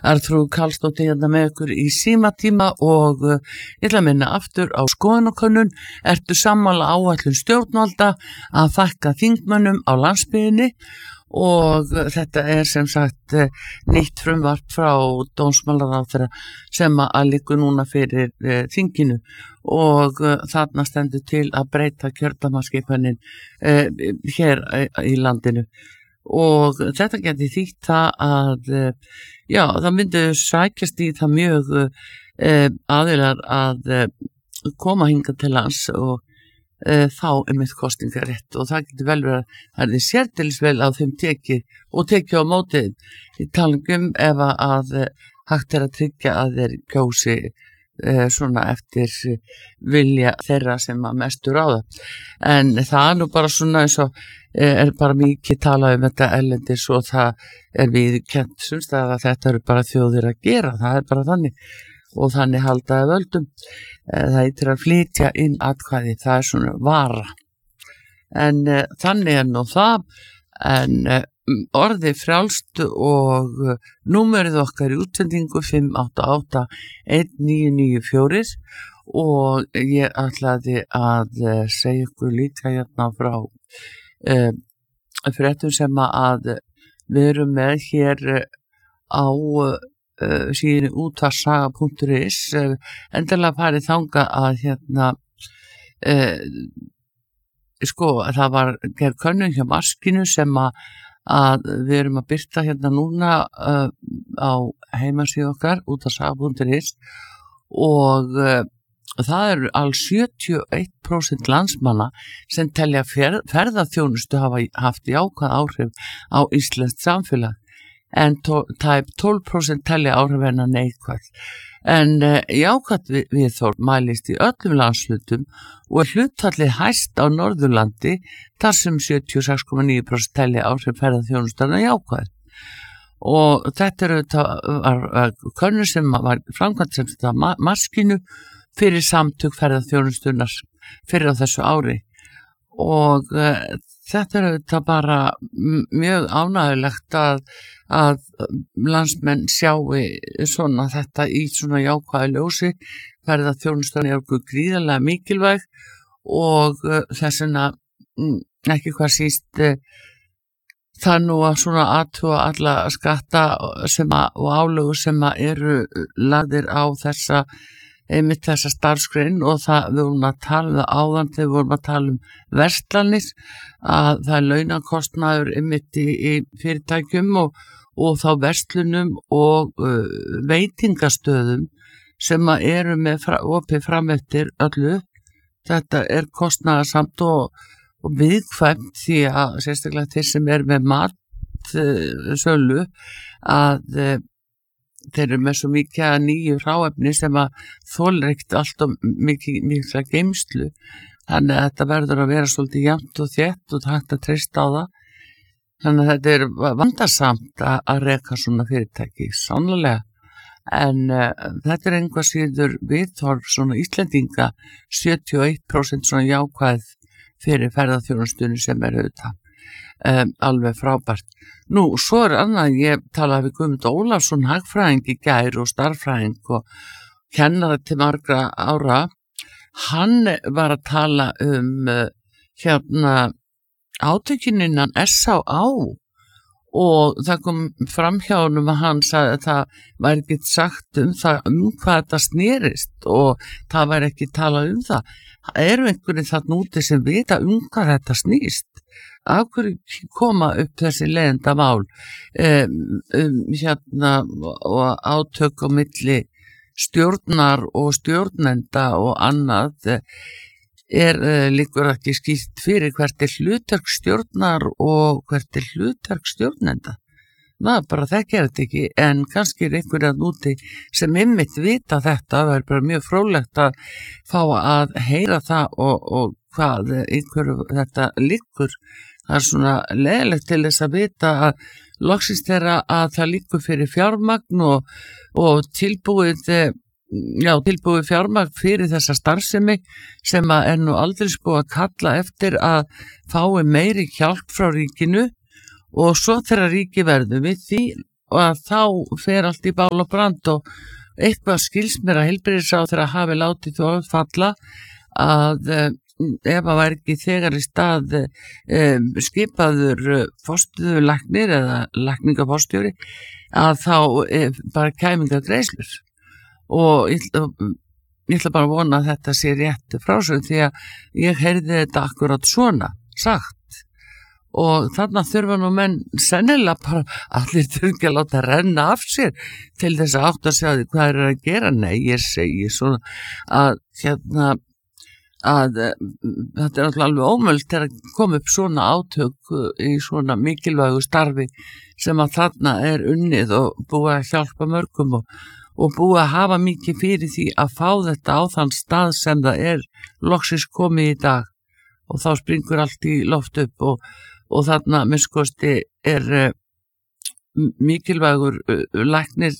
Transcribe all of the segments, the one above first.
Arnþrúður Karlsdóttir hérna með ykkur í símatíma og ég ætla að minna aftur á skoðanakönnun. Ertu sammála áætlun stjórnvalda að fækka þingmönnum á landsbyggðinni? Og þetta sem sagt nýtt frumvarp frá dómsmálaráðherra sem að liggur núna fyrir þinginu og þarna stendur til að breyta kjördæmaskipanin hér í landinu. Og þetta geti þýtt það að það myndi sækjast í það mjög aðilar að koma hingað til lands og fá einmitt kosningarétt og það getur vel verið að það er sérdeles vel að þeim tekið á móti í talingum ef að hægt að tryggja að þeir kjósi svona eftir vilja þeirra sem að mestur á það. En það er nú bara svona eins og bara mikið talað þetta erlendis og það viðurkennt sumstaðar að þetta eru bara þjóðir að gera, það er bara þannig og þannig haldaði völdum. Það heitir að flytja inn atkvæði, það er svona vara. En þannig nú það, en orðið frjálst og númerið okkar í útsendingu 588-1994 og ég ætlaði að segja ykkur líka hérna frá fréttum sem að við erum með hér á síðan útvarpssaga.is endilega farið þanga að það var gerð könnun hjá Maskinu sem að við erum að birta hérna núna á heimasíðu okkar útvarpssaga.is og það eru alls 71% landsmanna sem telja ferðaþjónustu hafa haft jákvæð áhrif á íslenskt samfélag en tæp 12% telja áhrifina neikvæð. En jákvætt viðhorf mælist í öllum landshlutum og hlutfallið hæst á Norðurlandi þar sem 76,9% telja áhrif ferðaþjónustunnar jákvæð. Og þetta var könnun sem var framkvæmt sem þetta Maskinu fyrir samtök ferðaþjónustunnar fyrir á þessu ári. Og þetta þetta bara mjög ánægjulegt að landsmenn sjáu svona þetta í svona jákvæðu ljósi, ferðaþjónustan er okkur gríðarlega mikilvæg og þess vegna ekki hvað síst það nú að svona athuga alla skatta og álögur sem eru lagðir á einmitt þessa starfsgrein og það við vorum að tala áðan þegar við vorum að tala verslanir að það er launakostnaður einmitt í fyrirtækjum og þá verslunum og veitingastöðum sem eru með opið fram eftir öllu. Þetta er kostnaðarsamt og viðkvæmt því að sérstaklega þeir sem með matsölu að þeir eru með svo mikið að nýju hráefni sem að þolir ekkert alltaf mikla geymslu þannig að þetta verður að vera svolítið jafnt og þétt og hægt að treysta á það þannig að þetta er vandarsamt að reka svona fyrirtæki sannlega en þetta er einhvað síður viðhorf svona Íslendinga 71% svona jákvæð fyrir ferðaþjónustunni sem auðvitað alveg frábært. Nú, svo annað, ég talaði við Guðmund Ólafsson, hagfræðing í gær og starffræðing og kennara til margra ára. Hann var að tala átökin innan SÁÁ og það kom fram hjá honum að hann sagði að það væri ekki sagt hvað þetta snerist og það væri ekki talað það. Eru einhverjir þarna úti sem vita hvað þetta snýst? Af hverju koma upp þessi leiðinda mál og átök á milli stjórnar og stjórnenda og annað liggur ekki skýrt fyrir hvert hlutverk stjórnar og hvert hlutverk stjórnenda. Það er bara þekkir þetta ekki en kannski einhverjir úti sem einmitt vita þetta, það er bara mjög fróðlegt að fá að heyra það og hvað einhverju þetta liggur. Það er svona leiðilegt til þess að vita að loksist þeirra að það liggur fyrir fjármagn og tilbúið fjármagn fyrir þessa starfsemi sem að nú aldrei búið að kalla eftir að fái meiri hjálp frá ríkinu og svo þegar ríki verður við því að þá fer allt í bál og brand og eitthvað skils mér að heilbrigðisráðherra hafi látið þó falla að ef að væri ekki þegar í stað skipaður forstöðulæknir eða lækningafórstjóri að þá bara kæminga greiðslur og ég ætla bara að vona að þetta sé rétt frásögn því að ég heyrði þetta akkurat svona sagt og þarna þurfa nú menn sennilega bara allir þurfa ekki að láta renna af sér til þess að átta sig á því hvað er að gera. Nei, ég segi svona að að þetta er alltaf alveg ómögulegt þegar að koma upp svona átök í svona mikilvægu starfi sem að þarna er unnið og búið að hjálpa mörgum og búið að hafa mikið fyrir því að fá þetta á þann stað sem það er loksins komið í dag og þá springur allt í loft upp og þarna minnskosti er mikilvægur læknir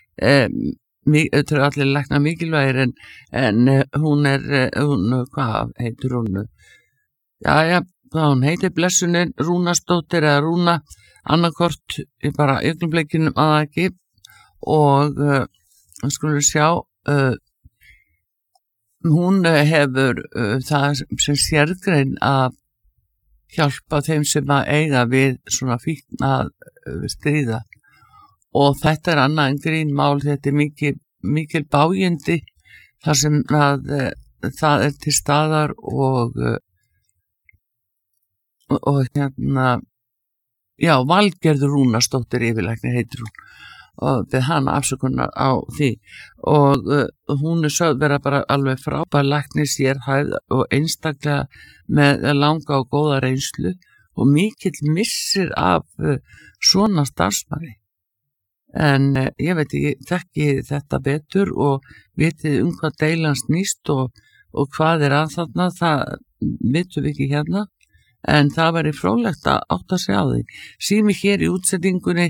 allir lækna mikilvægir en hún hvað heitir hún hún heitir blessunin Rúnasdóttir eða Rúna annarkort bara augnablikinu að ekki og skulum sjá hún hefur það sem sérgrein að hjálpa þeim sem að eiga við svona fíkn að stríða og þetta er annað en grínmál, þetta er mikil bágindi þar sem að það er til staðar og Valgerður Rúnasdóttir yfirlæknir heitir hún og við hana afsökunar á því og hún er sögð vera bara alveg frábær læknir sérhæfð og einstaklega með langa og góða reynslu og mikill missir af svona starfsmanni en ég veit ég þekki þetta betur og vitið hvað deilan snýst og hvað er að þarna það vitum við ekki hérna en það væri fróðlegt að átta sig á því. Sími hér í útsendingunni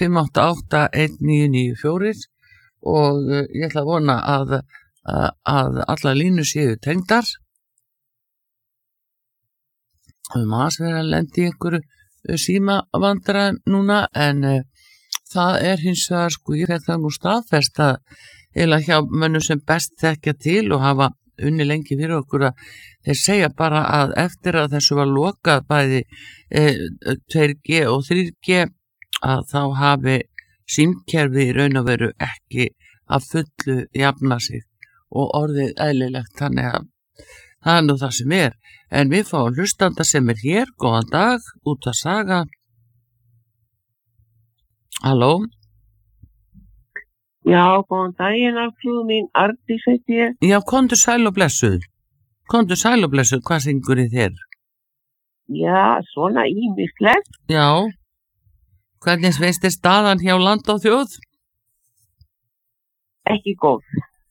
5881994 og ég ætla að vona að alla línu séu tengdar. Maður verið að lendi í einhverju símavandræðum núna en það er hins vegar ég fekk það nú staðfest að eða hjá mönnum sem best þekkja til og hafa unni lengi fyrir okkur að þeir segja bara að eftir að þessu var lokað bæði 2G og 3G að þá hafi símkerfi í raun og veru ekki að fullu jafna sig og orðið eðlilegt þannig að það er nú það sem er en við fáum hlustanda sem er hér góðan dag, út að saga Halló Já, góðan daginn Arnfríður mín, Arndís heiti ég. Já, komdu sæl og blessuð, hvað syngur í þér? Já, svona ýmislegt. Já, hvernig veist þér staðan hjá Land og þjóð? Ekki góð.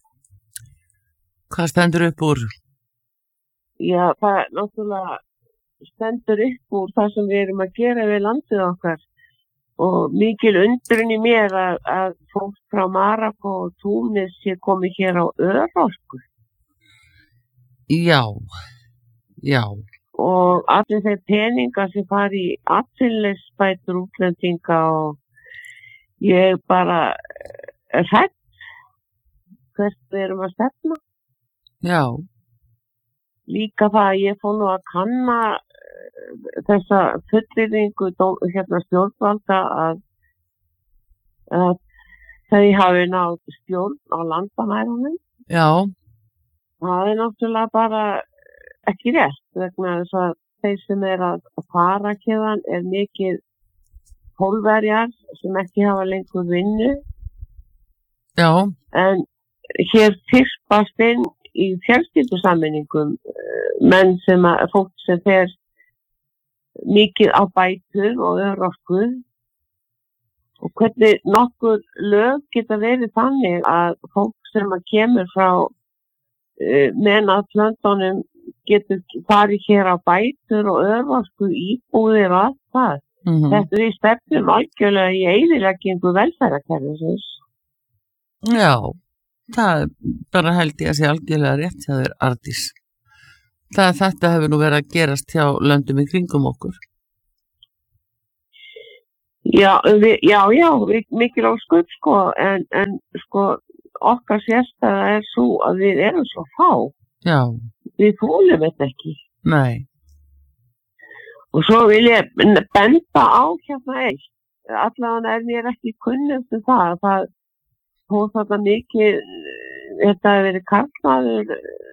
Hvað stendur upp úr? Já, það náttúrulega stendur upp úr það sem við erum að gera við landið okkar. Og mikil undrun í mér að fólk frá Marokko og Túnis sé komið hér á örorku. Já. Og allir þeir peningar sem fari í atvinnuleysisbætur útlendinga og ég bara er hrædd hvert við erum að stefna. Já. Líka það að ég fór nú að kanna þessa fullyrðingu stjórnvalda að þau hafi náð stjórn á landamærunum. Já. Það er náttúrulega bara ekki rétt vegna þess að þeir sem er að fara hérðan er mikið Pólverjar sem ekki hafa lengur vinnu. Já. En hér þyrpast inn í fjölskyldusammeningum menn sem fólk sem fer mikið á bætur og örorku og hvernig nokkur lög geta verið þannig að fólk sem kemur frá meðnáttslöndunum getur farið hér á bætur og örorku íbúðir og allt það. Þetta við stefnum algjörlega í eyðileggingu velferðarkerfisins. Já, það bara held ég að sé algjörlega rétt hjá þér Arndís. Þetta hefur nú verið að gerast hjá löndum í kringum okkur. mikil ósköp sko, en sko okkar sérstæða svo að við erum svo fá. Já. Við þolum þetta ekki. Nei. Og svo vil ég benda á hérna eitt. Allavega mér ekki kunnugt það hún þarna mikið, þetta hefur verið karlmaður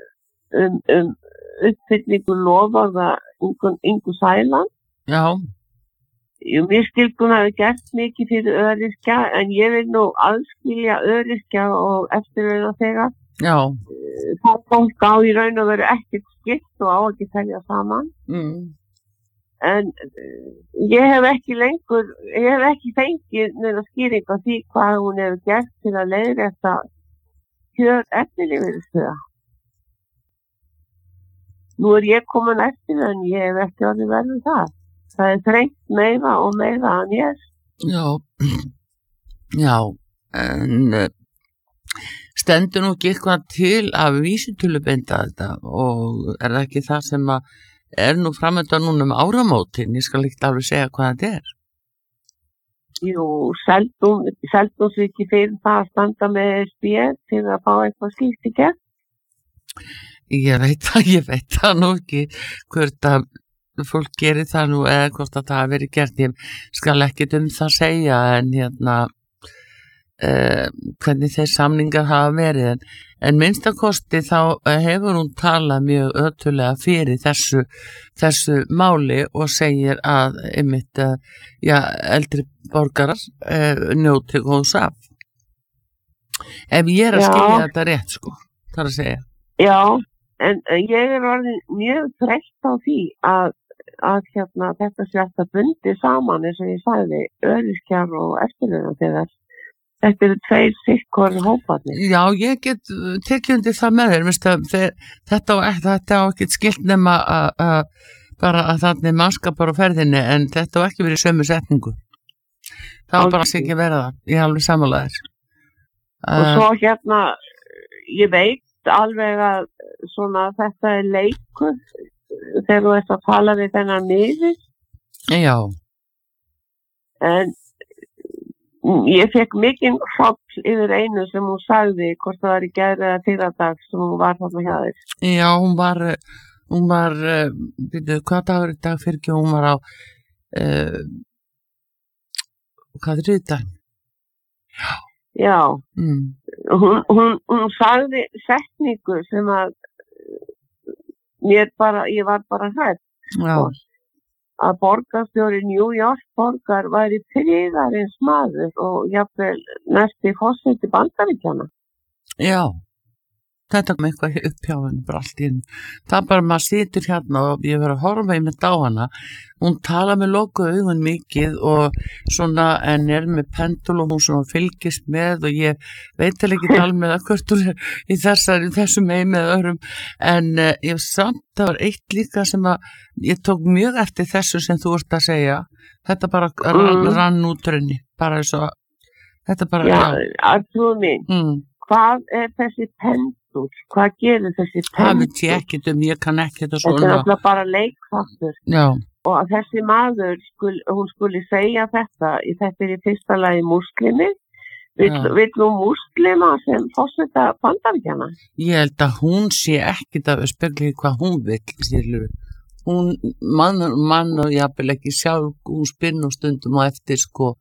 uppfyllingu loforða Ingu Sæland. Já. Mér skilst hún hafi gert mikið fyrir öryrkja, en ég vil nú aðskilja öryrkja og eftirlaunaþega. Já. Það fólk á í raun og veru ekkert skipt og á ekki telja saman. En ég hef ekki fengið neina skýring á því hvað hún hefur gert til að leiðrétta kjör ellilífeyrisþega. Nú ég komin eftir en ég hef ekki orðið verið það. Það þrengt meira og meira en ég. Já, en stendur nú ekki eitthvað til að vísitölubinda þetta og er það ekki það sem að nú framöndan núna áramótin, ég skal ekki alveg segja hvað þetta er. Jú, seldum sig ekki fyrir það að standa með spér til að fá eitthvað slíkt í gegn? Ég veit það nú ekki hvort að fólk gerir það nú eða hvort að það hafi verið gert. Ég skal ekki það segja en hvernig þeir samningar hafa verið en minnstakosti þá hefur hún talað mjög ötulega fyrir þessu máli og segir að einmitt eldri borgarar njóti góðs af. Ef ég að skilja þetta rétt sko, þar að segja. Já, en ég orðin mjög þreytt á því að þetta sé alltaf bundið saman eins og ég sagði, öryrkjar og eftirlaunaþegar. Þetta eru tveir sikkur hóparnir. Já, ég get tekið undir það með þér. Þetta á ekki skilt nema bara að þannig mannskapar á ferðinni en þetta á ekki verið sömu setningu. Það var bara ekki verið það. Ég er alveg sammálaðir. Og svo ég veit alveg að svona þetta er leikur þegar þú ert að tala við þennan miður. Já. En ég fekk mikinn hroll yfir einu sem hún sagði hvort það var í gær eða fyrradag sem hún var þarna hjá þér. Já, hún var hvað dagur í dag fyrir ekki hún var á hvað er þetta? Já. Hún sagði setningu sem að ég var bara hrædd. Já. Að borgarstjóri New York borgar væri friðarins maður og jafnvel næsti forseti Bandaríkjanna. Já, þetta kom eitthvað upp hjá henni bara allt í henni. Það bara maður situr hérna og ég verið að horfa einmitt á hana. Hún tala með lokuð augun mikið og svona en með pendul og hún svona fylgist með og ég veit ekki tala með að hvort hún í þessum með öðrum en ég samt það var eitt líka sem að ég tók mjög eftir þessu sem þú ert að segja. Þetta bara rann út rauninni. Bara eins og þetta bara... Já, Arnþrúður mín, hvað er þessi pendul? Hvað gerir þessi pendul? Það veit ég ekkert ég kann ekkert og svona. Þetta er alltaf bara leikþáttur. Já. Og að þessi maður, hún skuli segja þetta er í fyrsta lagi múslimi. Vill nú múslima sem forseta Bandaríkjanna? Ég held að hún sé ekkert að spegla hvað hún vill, hún mann og jafnvel ekki sjálf, hún spinn og stundum og eftir sko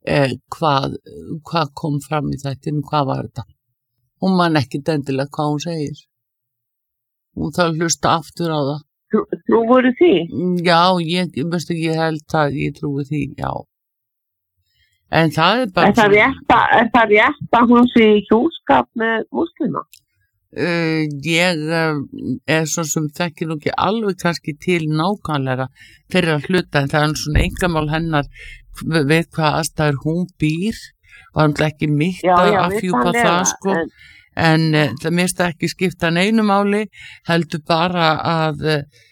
hvað kom fram í þættinu, hvað var þetta? Hún man ekki endilega hvað hún segir. Hún þarf að hlusta aftur á það. Þú voru því? Já, ég held að ég trúi því, já. En það er bara... Er það rétt að hún sé í hjúskap með múslima? Ég svo sem þekki nú ekki alveg kannski til nákvæmlega fyrir að hluta en það er svona einkamál hennar við hvað aðstæður hún býr og hann ekki mitt að fjúpa það sko en það mista ekki skipta neinu máli heldur bara að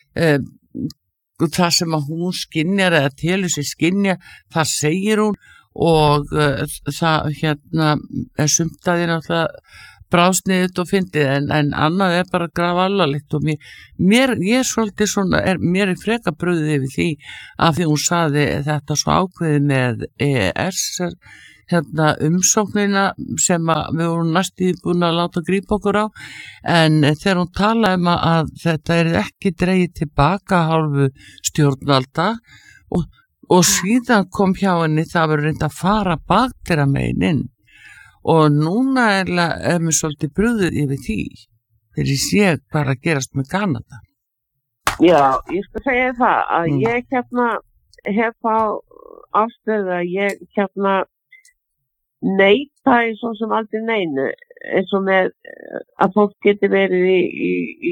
það sem að hún skynjar eða telur sig skynja það segir hún og það er sumtaði náttúrulega brásniðut og fyndið en annað bara grafalvarlegt og ég svolítið svona, mér freka brugðið yfir því að því hún saði þetta svo ákveðið með EES umsóknina sem við vorum næstum búin að láta grípa okkur á en þegar hún talaði að þetta ekki dregið tilbaka hálfu stjórnvalda og síðan kom hjá henni það verður reynd að fara bakdýra megin inn og núna mér svolítið brugðið yfir því þegar ég sé bara að gerast með Kanada. Já, ég skal segja það að ég hef á afstöðu að ég neita í svo sem aldrei neinu eins og með að fólk geti verið í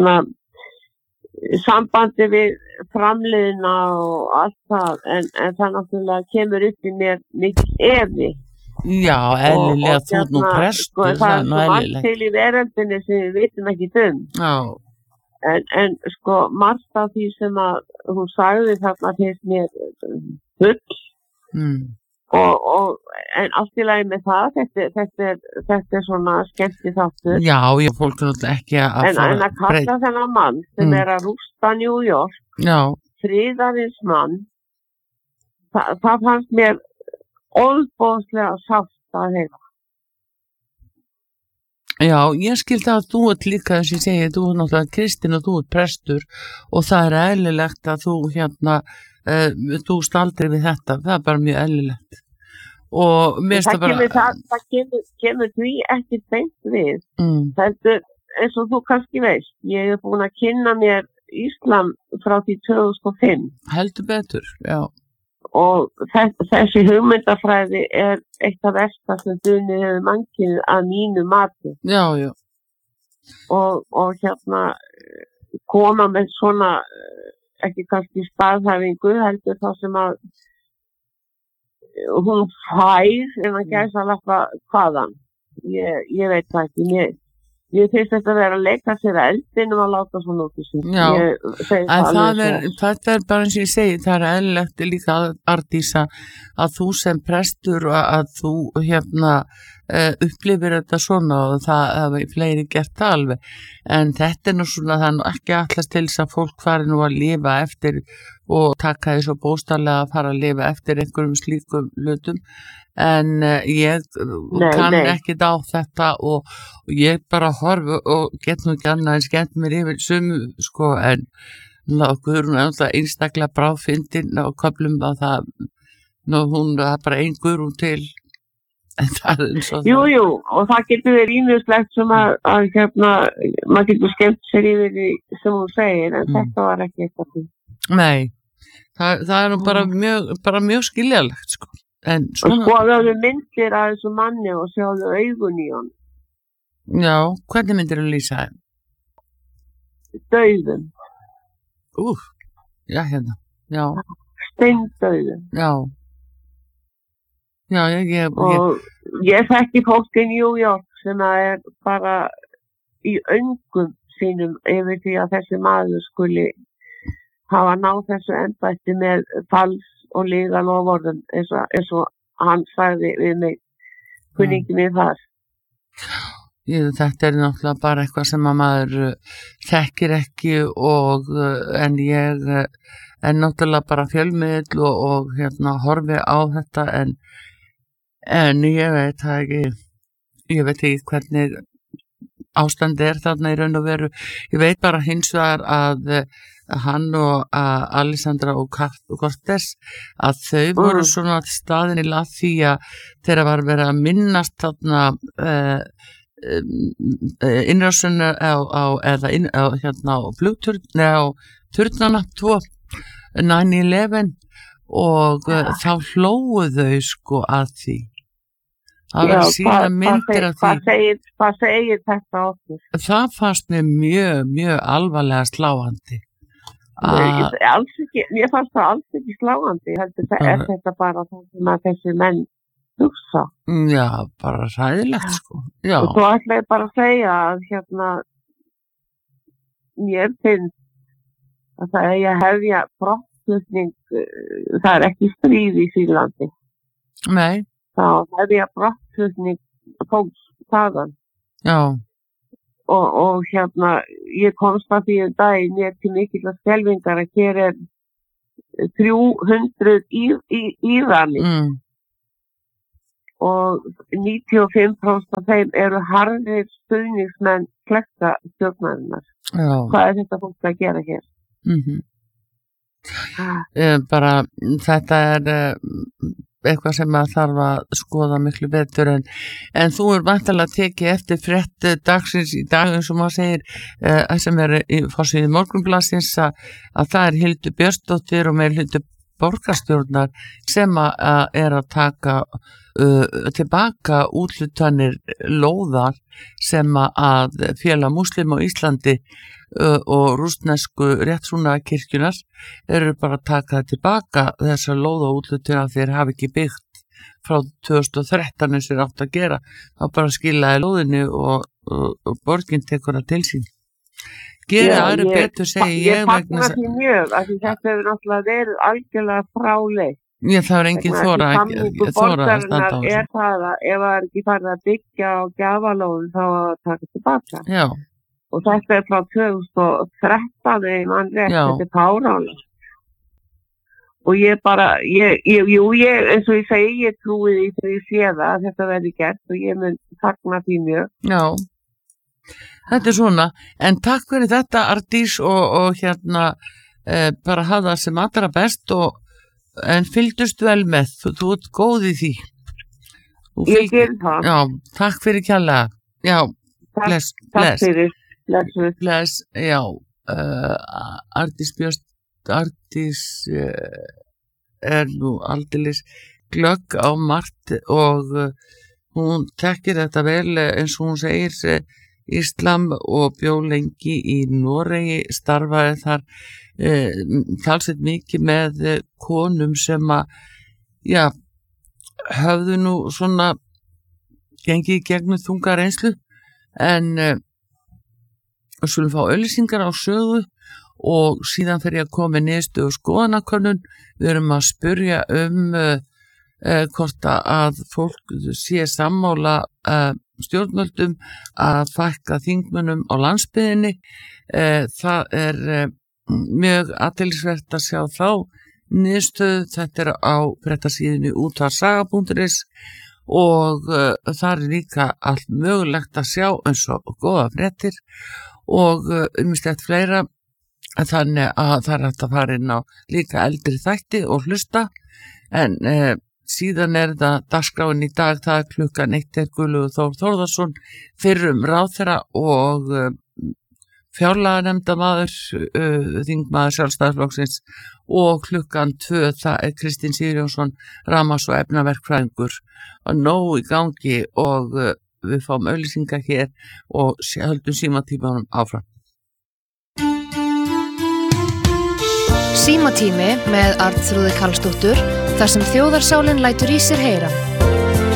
sambandi við framleiðina og allt það en það náttúrulega kemur upp í mér mikil efi. Já, eðlilega þú nú prestur það er svo margt til í veröldinni sem við vitum ekki Já. En sko margt af því sem að hún sagði þarna finnst mér full en allt í lagi með það þetta svona skemmti þáttur Já, fólk ekki að en að kalla þennan mann sem að rústa New York friðarins mann það fannst mér óbóðslega sátt að heyra Já, ég skildi að þú líka þess að ég segi, þú náttúrulega kristin og þú prestur og það eðlilegt að þú þú staldrir við þetta, það bara mjög eðlilegt og mér það kemur því ekki beint við þetta eins og þú kannski veist ég búin að kynna mér Íslam frá því 2005 heldur betur, já og þessi hugmyndafræði eitt af versta sem dunni hefur mannkynið að mínu mati já og koma með svona ekki kannski staðhæfingu heldur þá sem að hún fær en að gæsa lappa hvaðan ég veit það ekki ég finnst þetta að vera að leika sér eldin og að láta svona út í sín en þetta bara eins og ég segi það eðlilegt líka Ardísa að þú sem prestur og að þú upplifir þetta svona og það hafa fleiri gert það alveg en þetta nú svona það nú ekki allast til þess að fólk fari nú að lifa eftir og taka því svo bóstarlega að fara að lifa eftir einhverjum slíkum hlutum en ég kann ekki á þetta og ég bara horfi og get nú ekki annað en skemmt mér yfir sumu sko en Guðrún alltaf einstaklega bráðfyndin á köflum að það hún er bara ein Guðrún til en það eins og Jú, og það getur verið ýmislegt sem að maður getur skemmt sér yfir því sem hún segir en þetta var ekki eitthvað því Nei, það er nú bara mjög skiljalegt sko En svona... Og skoðaðu myndir af þessu manni og sjáðu augun í hann. Já, hvernig myndir þú lýsa þeim? Dauðum. Já, já. Steindauðum. Já. Já, ég þekki fólk í New York sem er bara í öngum sínum yfir því að þessi maður skuli hafa náð þessu embætti með fals og líka loforðum eins og hann sagði við mig kunningi mér þar Þetta er náttúrulega bara eitthvað sem að maður þekkir ekki en ég er náttúrulega bara fjölmiðl og horfi á þetta en ég veit það ekki ég veit ekki hvernig ástandi er þarna í raun og veru ég veit bara hins vegar að hann og Alessandra og Cortés að þau voru svona staðinni að því að þeirra var verið að minnast þarna innrásunni á flugturni á turnana 9/11 og þá hlógu þau sko að því það var sína myndir af því hvað segir þetta okkur? Það fannst mér mjög alvarlega sláandi Mér fannst það alls ekki sláandi þetta bara það sem að þessi menn hugsa Já, bara hræðilegt sko Já. Og svo ætla ég bara að segja að mér finnst að það eigi að hefja brottflutning það er ekki stríð í Sýrlandi Nei þá hefja brottflutning fólks þaðan Já. Og ég komst að því dag mér til mikilvægt skelfingar að hér 300 Írani og 95% af þeim eru harðir stuðningsmenn klekka stjórnarinnar. Hvað þetta fólk að gera hér? Bara þetta eitthvað sem að þarf að skoða miklu betur en þú vantarlega tekið eftir frétt dagsins í dag eins og maður segir sem í forsíðu Morgunblaðsins að það Hildur Björnsdóttir og meirihluti borgarstjórnar sem að taka tilbaka úthlutanir lóðar sem að félag múslima á Íslandi og rússnesku réttrúnaðarkirkjunnar eru bara að taka tilbaka þessar lóðaúthlutuna þeir hafi ekki byggt frá 2013 eins og átt að gera þá bara skilaði lóðinu og borgin tekur það til sín. Gera aðri betur segi ég fagna því mjög að þetta hefur náttúrulega verið algjörlega fráleitt. Það er engin þóra að standa á þessu. Það það að ef það ekki farið að byggja á gjafalóðum þá að taka tilbaka. Já. Og þetta frá 2013 þetta fáránlegt. Og ég bara, eins og ég segi, ég trúi því þegar ég sé það að þetta verði gert og ég mun fagna því mjög. Já. Þetta svona, en takk fyrir þetta Arndís og bara hafa það sem allra best en fylgdust vel með, þú ert góð í því. Ég ger það. Já, takk fyrir kjærlega. Já, bless. Takk fyrir, bless. Já, Arndís nú aldeilis glögg á margt og hún tekkir þetta vel eins og hún segir Íslam og bjó lengi í Noregi, starfaði þar talsveit mikið með konum sem að höfðu nú svona gengið gegnum þunga reynslu en skulum fá auglýsingar á sögu og síðan fer ég að koma niðurstöðu skoðanakönnun. Við erum að spyrja hvort að fólk sé sammála stjórnvöldum að fækka þingmönnum á landsbyggðinni. Það mjög athyglisvert að sjá þá niðurstöðu. Þetta á fréttasíðunni útvarsaga.is og þar líka allt mögulegt að sjá eins og góða fréttir og ýmislegt fleira. Þannig að það er hægt að fara inn á líka eldri þætti og hlusta en síðan það dagskráin í dag, það klukkan 1 Guðlaugur Þór Þórðarson fyrrum ráðherra og fjárlaganefndarmaður þingmaður Sjálfstæðisflokksins og klukkan 2 það Kristín Sigurjónsson rafmagns- og efnaverkfræðingur og nóg í gangi og við fáum auglýsingar hér og höldum símatímanum áfram. Símatími með Arnþrúði Karlsdóttur þar sem þjóðarsálin lætur í sér heyra.